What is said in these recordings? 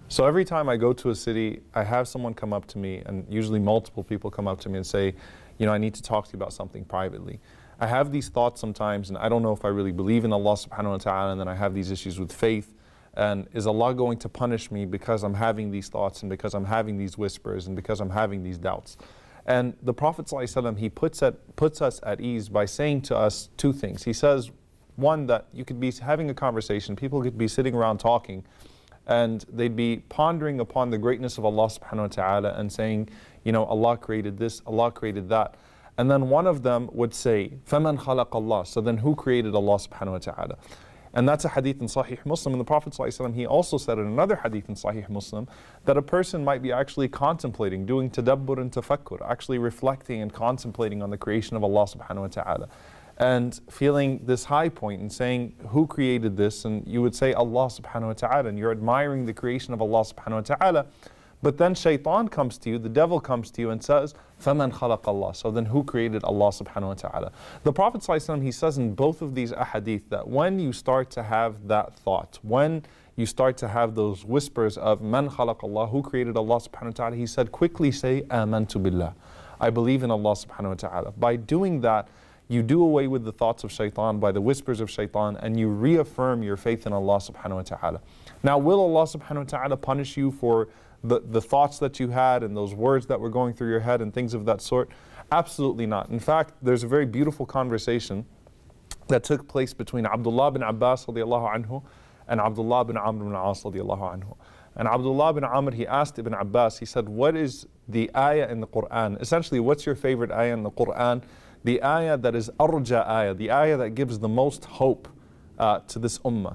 So every time I go to a city, I have someone come up to me, and usually multiple people come up to me and say, I need to talk to you about something privately. I have these thoughts sometimes, and I don't know if I really believe in Allah subhanahu wa ta'ala, and then I have these issues with faith. And is Allah going to punish me because I'm having these thoughts, and because I'm having these whispers, and because I'm having these doubts? And the Prophet ﷺ, he puts us at ease by saying to us two things. He says, one, that you could be having a conversation, people could be sitting around talking, and they'd be pondering upon the greatness of Allah subhanahu wa ta'ala and saying, Allah created this, Allah created that. And then one of them would say, فَمَنْ خَلَقَ اللَّهِ? So then who created Allah subhanahu wa ta'ala? And that's a hadith in Sahih Muslim. And the Prophet ﷺ, he also said in another hadith in Sahih Muslim that a person might be actually contemplating, doing tadabbur and tafakkur, actually reflecting and contemplating on the creation of Allah subhanahu wa ta'ala, and feeling this high point and saying, who created this? And you would say, Allah subhanahu wa ta'ala, and you're admiring the creation of Allah subhanahu wa ta'ala. But then shaitan comes to you, the devil comes to you and says, فَمَنْ خَلَقَ اللَّهِ? So then who created Allah subhanahu wa ta'ala? The Prophet ﷺ, he says in both of these ahadith that when you start to have that thought, when you start to have those whispers of مَنْ خَلَقَ اللَّهِ, who created Allah subhanahu wa ta'ala, he said, quickly say, آمَنْتُ بِاللَّهِ, I believe in Allah subhanahu wa ta'ala. By doing that, you do away with the thoughts of shaitan, by the whispers of shaitan, and you reaffirm your faith in Allah subhanahu wa ta'ala. Now, will Allah subhanahu wa ta'ala punish you for the thoughts that you had and those words that were going through your head and things of that sort? Absolutely not. In fact, there's a very beautiful conversation that took place between Abdullah bin Abbas radiallahu anhu and Abdullah bin Amr bin As radiallahu anhu. And Abdullah bin Amr, he asked Ibn Abbas, he said, what is the ayah in the Quran? Essentially, what's your favorite ayah in the Quran? The ayah that is arja ayah, the ayah that gives the most hope to this ummah.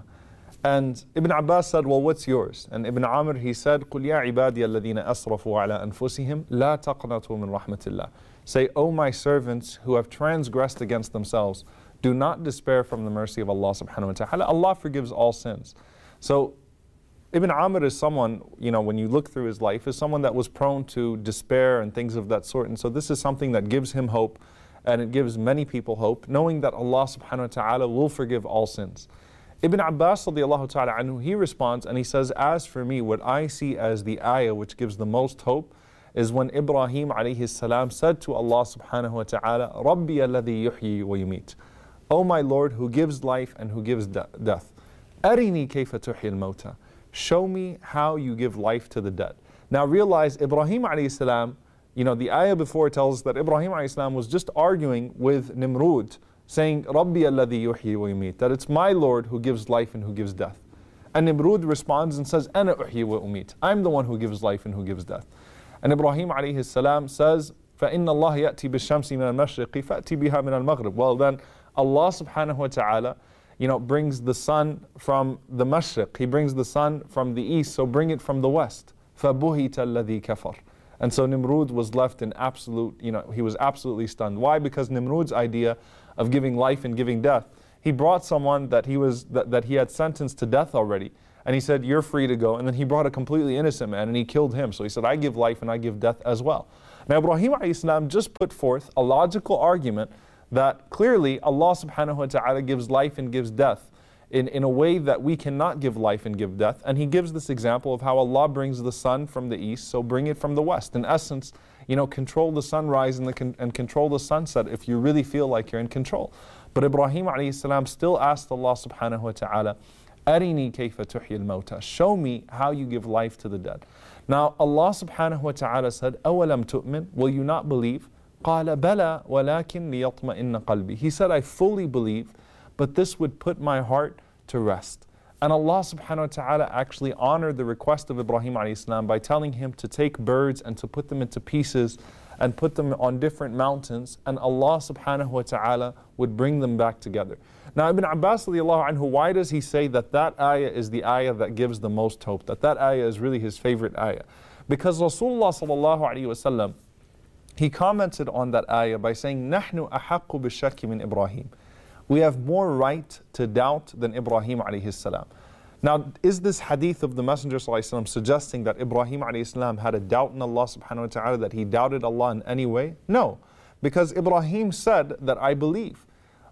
And Ibn Abbas said, well, what's yours? And Ibn Amr, he said, قُلْ يَا عِبَادِيَ الَّذِينَ أَسْرَفُوا عَلَىٰ أَنفُسِهِمْ لَا تَقْنَطُوا مِنْ رَحْمَةِ اللَّهِ. Say, O my servants who have transgressed against themselves, do not despair from the mercy of Allah subhanahu wa ta'ala. Allah forgives all sins. So Ibn Amr is someone, when you look through his life, is someone that was prone to despair and things of that sort. And so this is something that gives him hope, and it gives many people hope, knowing that Allah subhanahu wa ta'ala will forgive all sins. Ibn Abbas radiallahu ta'ala anhu, he responds and he says, as for me, what I see as the ayah which gives the most hope is when Ibrahim alayhi salam said to Allah subhanahu wa ta'ala, Rabbi alladhi yuhyi wa yumit. O my Lord, who gives life and who gives death. Arini kayfa tuhyi al-mawta. Show me how you give life to the dead. Now realize Ibrahim alayhi salam, the ayah before tells us that Ibrahim alayhi salam was just arguing with Nimrud, saying, Rabbi alladhi yuhyi wa yumit, that it's my Lord who gives life and who gives death. And Nimrud responds and says, Ana uhyi wa umit, I'm the one who gives life and who gives death. And Ibrahim alayhi salam says, فَإِنَّ اللَّهَ يَأْتِي بِالشَّمْسِ مِنَ الْمَشْرِقِ فَأْتِي بِهَا مِنَ الْمَغْرِبِ. Well then, Allah subhanahu wa ta'ala, brings the sun from the mashriq, He brings the sun from the east, so bring it from the west. فَبُهِتَ الَّذِي كَفَرَ. And so Nimrud was left in absolute, he was absolutely stunned. Why? Because Nimrud's idea of giving life and giving death, he brought someone that he had sentenced to death already, and he said, you're free to go. And then he brought a completely innocent man and he killed him. So he said, I give life and I give death as well. Now Ibrahim alayhi salam just put forth a logical argument that clearly Allah subhanahu wa ta'ala gives life and gives death in a way that we cannot give life and give death. And he gives this example of how Allah brings the sun from the east, so bring it from the west. In essence, control the sunrise and control the sunset if you really feel like you're in control. But Ibrahim alayhi salam still asked Allah subhanahu wa ta'ala, Arini kayfa tuhyi al-mawta. Show me how you give life to the dead. Now Allah subhanahu wa ta'ala said, أَوَلَمْ تُؤْمِنْ? Will you not believe? قَالَ بَلَى وَلَكِنْ لِيَطْمَئِنَّ قَلْبِي. He said, I fully believe, but this would put my heart to rest. And Allah subhanahu wa ta'ala actually honored the request of Ibrahim alayhi salam by telling him to take birds and to put them into pieces and put them on different mountains, and Allah subhanahu wa ta'ala would bring them back together. Now Ibn Abbas radiallahu anhu, why does he say that ayah is the ayah that gives the most hope, that ayah is really his favorite ayah? Because Rasulullah sallallahu alayhi wa sallam, he commented on that ayah by saying, نَحْنُ أَحَقُّ بِالشَّكِّ مِنْ إِبْرَاهِيمِ. We have more right to doubt than Ibrahim alayhi salam. Now, is this hadith of the Messenger ﷺ suggesting that Ibrahim ﷺ had a doubt in Allah subhanahu wa ta'ala, that he doubted Allah in any way? No, because Ibrahim said that I believe.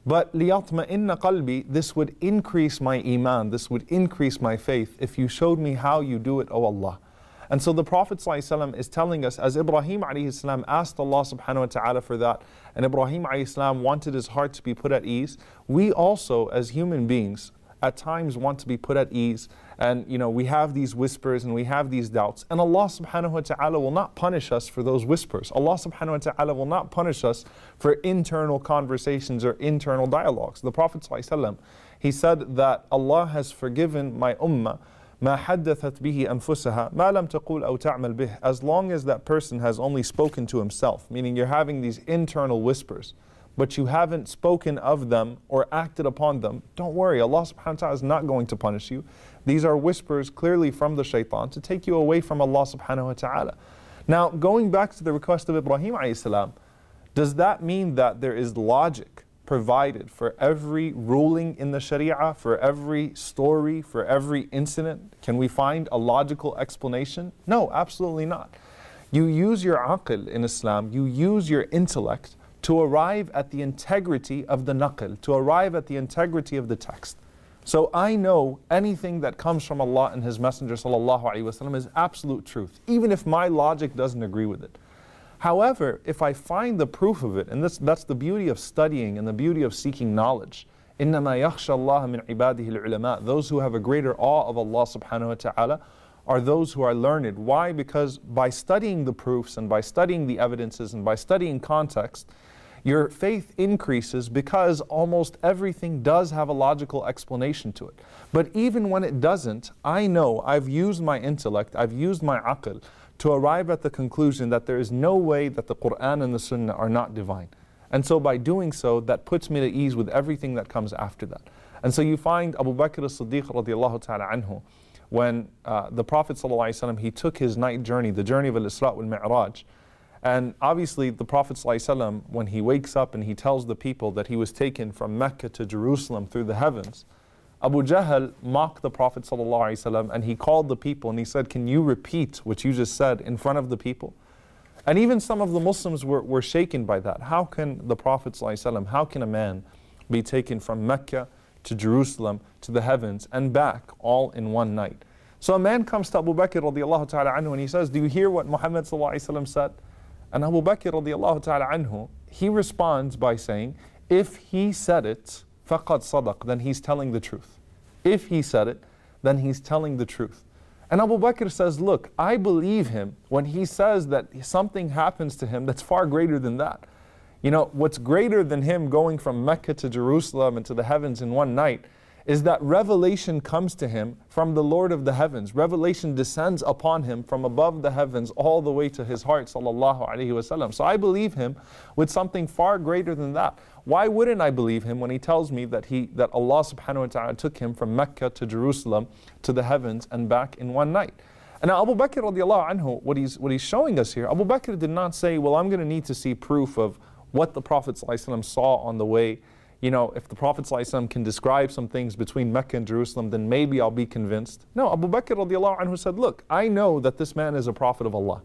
But لِيَطْمَئِنَّ قَلْبِي, this would increase my iman, this would increase my faith if you showed me how you do it, O Allah. And so the Prophet ﷺ is telling us, as Ibrahim ﷺ asked Allah subhanahu wa ta'ala for that, and Ibrahim ﷺ wanted his heart to be put at ease, we also as human beings at times want to be put at ease, and we have these whispers and we have these doubts, and Allah subhanahu wa ta'ala will not punish us for those whispers. Allah subhanahu wa ta'ala will not punish us for internal conversations or internal dialogues. The Prophet ﷺ, he said that Allah has forgiven my ummah ما حدثت به أنفسها ما لم تقول أو تعمل به, as long as that person has only spoken to himself, meaning you're having these internal whispers, but you haven't spoken of them or acted upon them. Don't worry, Allah subhanahu wa ta'ala is not going to punish you. These are whispers clearly from the shaitan to take you away from Allah subhanahu wa ta'ala. Now, going back to the request of Ibrahim alayhi salam, does that mean that there is logic provided for every ruling in the Sharia, for every story, for every incident? Can we find a logical explanation? No, absolutely not. You use your aql in Islam, you use your intellect to arrive at the integrity of the naql, to arrive at the integrity of the text. So I know anything that comes from Allah and His Messenger sallallahu alaihi wasallam is absolute truth, even if my logic doesn't agree with it. However, if I find the proof of it, and that's the beauty of studying and the beauty of seeking knowledge, إِنَّمَا يَخْشَى اللَّهَ مِنْ عِبَادِهِ الْعُلَمَاء, those who have a greater awe of Allah subhanahu wa ta'ala are those who are learned. Why? Because by studying the proofs and by studying the evidences and by studying context, your faith increases because almost everything does have a logical explanation to it. But even when it doesn't, I know I've used my intellect, I've used my aql, to arrive at the conclusion that there is no way that the Quran and the Sunnah are not divine. And so by doing so, that puts me at ease with everything that comes after that. And so you find Abu Bakr as-Siddiq radiallahu ta'ala anhu, when the Prophet sallallahu alaihi wasallam, he took his night journey, the journey of al-Isra wal-Mi'raj. And obviously the Prophet sallallahu alaihi wasallam, when he wakes up and he tells the people that he was taken from Mecca to Jerusalem through the heavens, Abu Jahl mocked the Prophet ﷺ, and he called the people and he said, can you repeat what you just said in front of the people? And even some of the Muslims were shaken by that. How can the Prophet ﷺ, how can a man be taken from Mecca to Jerusalem to the heavens and back all in one night? So a man comes to Abu Bakr radiallahu ta'ala anhu and he says, do you hear what Muhammad ﷺ said? And Abu Bakr radiallahu ta'ala anhu, he responds by saying, if he said it, فَقَدْ صَدَقْ, then he's telling the truth. If he said it, then he's telling the truth. And Abu Bakr says, look, I believe him when he says that something happens to him that's far greater than that. What's greater than him going from Mecca to Jerusalem and to the heavens in one night is that revelation comes to him from the Lord of the heavens. Revelation descends upon him from above the heavens all the way to his heart, sallallahu alaihi wasallam. So I believe him with something far greater than that. Why wouldn't I believe him when he tells me that Allah subhanahu wa ta'ala took him from Mecca to Jerusalem to the heavens and back in one night? And now Abu Bakr radiallahu anhu, what he's showing us here, Abu Bakr did not say, well, I'm going to need to see proof of what the Prophet ﷺ saw on the way. If the Prophet ﷺ can describe some things between Mecca and Jerusalem, then maybe I'll be convinced. No, Abu Bakr radiallahu anhu said, look, I know that this man is a prophet of Allah.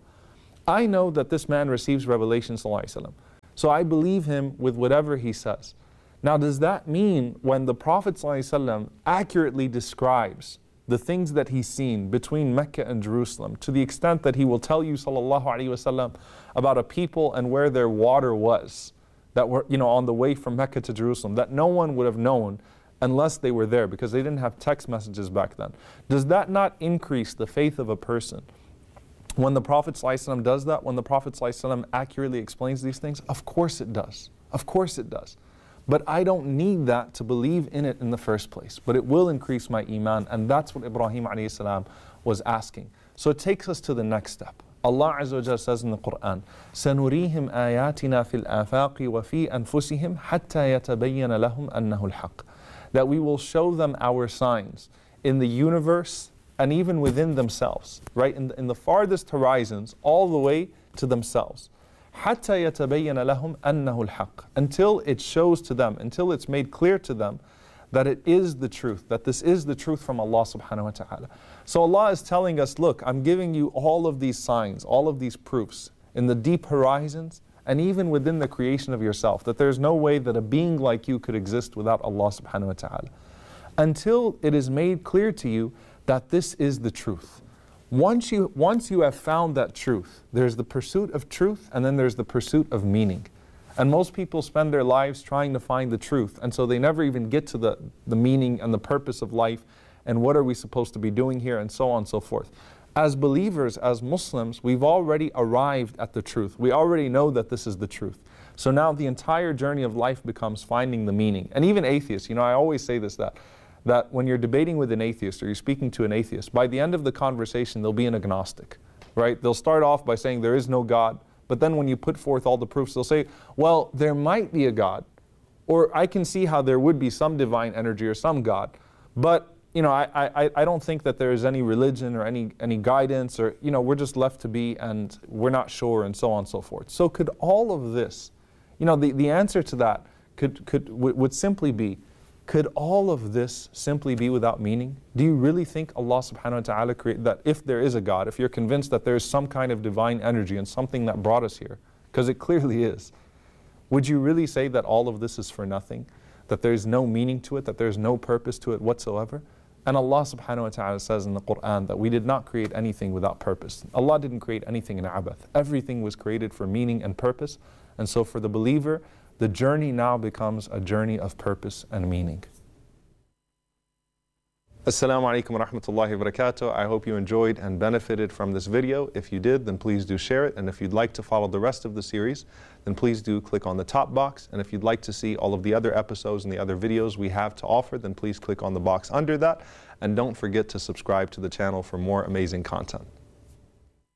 I know that this man receives revelation sallallahu alaihi wasallam. So I believe him with whatever he says. Now, does that mean when the Prophet ﷺ accurately describes the things that he's seen between Mecca and Jerusalem, to the extent that he will tell you sallallahu alaihi wasallam about a people and where their water was, that were on the way from Mecca to Jerusalem, that no one would have known unless they were there, because they didn't have text messages back then? Does that not increase the faith of a person when the Prophet ﷺ does that, when the Prophet ﷺ accurately explains these things? Of course it does. Of course it does. But I don't need that to believe in it in the first place. But it will increase my iman, and that's what Ibrahim alayhi salam was asking. So it takes us to the next step. Allah Azza wa Jalla says in the Quran, سَنُرِيهِمْ آيَاتِنَا فِي الْآفَاقِ وَفِي أَنفُسِهِمْ حَتَّى يَتَبَيَّنَ لَهُمْ أَنَّهُ الْحَقِّ. That we will show them our signs in the universe and even within themselves, right? In the farthest horizons, all the way to themselves. حَتَّى يَتَبَيَّنَ لَهُمْ أَنَّهُ الْحَقِّ. Until it shows to them, until it's made clear to them that it is the truth, that this is the truth from Allah subhanahu wa ta'ala. So Allah is telling us, look, I'm giving you all of these signs, all of these proofs in the deep horizons and even within the creation of yourself, that there's no way that a being like you could exist without Allah subhanahu wa ta'ala. Until it is made clear to you that this is the truth. Once you have found that truth, there's the pursuit of truth, and then there's the pursuit of meaning. And most people spend their lives trying to find the truth, and so they never even get to the meaning and the purpose of life, and what are we supposed to be doing here, and so on and so forth. As believers, as Muslims, we've already arrived at the truth. We already know that this is the truth. So now the entire journey of life becomes finding the meaning. And even atheists, I always say this, that when you're debating with an atheist or you're speaking to an atheist, by the end of the conversation, they'll be an agnostic, right? They'll start off by saying there is no God, but then when you put forth all the proofs, they'll say, well, there might be a God, or I can see how there would be some divine energy or some God, but I don't think that there is any religion or any guidance, or we're just left to be and we're not sure, and so on and so forth. So could all of this, the answer to that would simply be, could all of this simply be without meaning? Do you really think Allah subhanahu wa ta'ala created that? If there is a God, if you're convinced that there is some kind of divine energy and something that brought us here, because it clearly is, would you really say that all of this is for nothing? That there's no meaning to it, that there's no purpose to it whatsoever? And Allah subhanahu wa ta'ala says in the Quran that we did not create anything without purpose. Allah didn't create anything in abath. Everything was created for meaning and purpose. And so for the believer, the journey now becomes a journey of purpose and meaning. Assalamu alaikum wa rahmatullahi wa barakatuh. I hope you enjoyed and benefited from this video. If you did, then please do share it. And if you'd like to follow the rest of the series, then please do click on the top box. And if you'd like to see all of the other episodes and the other videos we have to offer, then please click on the box under that. And don't forget to subscribe to the channel for more amazing content.